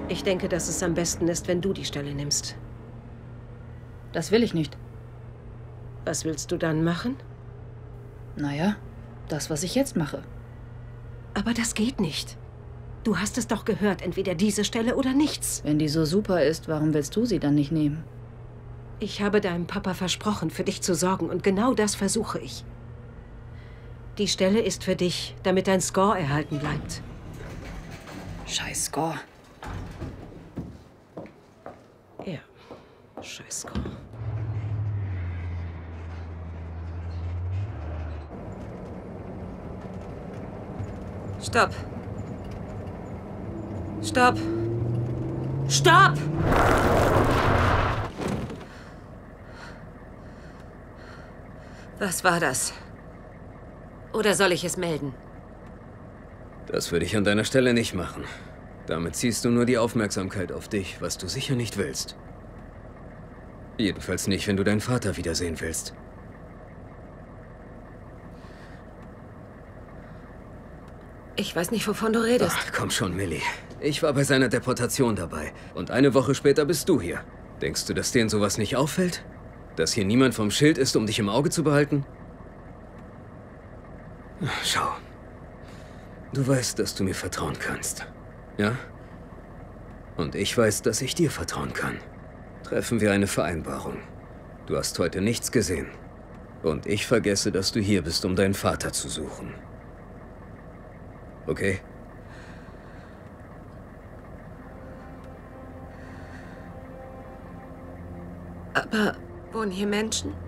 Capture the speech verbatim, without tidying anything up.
Ich denke, dass es am besten ist, wenn du die Stelle nimmst. Das will ich nicht. Was willst du dann machen? Naja, das, was ich jetzt mache. Aber das geht nicht. Du hast es doch gehört, entweder diese Stelle oder nichts. Wenn die so super ist, warum willst du sie dann nicht nehmen? Ich habe deinem Papa versprochen, für dich zu sorgen, und genau das versuche ich. Die Stelle ist für dich, damit dein Score erhalten bleibt. Scheiß Score. Ja, scheiß Score. Stopp. Stopp. Stopp! Was war das? Oder soll ich es melden? Das würde ich an deiner Stelle nicht machen. Damit ziehst du nur die Aufmerksamkeit auf dich, was du sicher nicht willst. Jedenfalls nicht, wenn du deinen Vater wiedersehen willst. Ich weiß nicht, wovon du redest. Ach, komm schon, Millie. Ich war bei seiner Deportation dabei. Und eine Woche später bist du hier. Denkst du, dass denen sowas nicht auffällt? Dass hier niemand vom Schild ist, um dich im Auge zu behalten? Schau. Du weißt, dass du mir vertrauen kannst. Ja? Und ich weiß, dass ich dir vertrauen kann. Treffen wir eine Vereinbarung. Du hast heute nichts gesehen. Und ich vergesse, dass du hier bist, um deinen Vater zu suchen. Okay? Aber wohnen hier Menschen?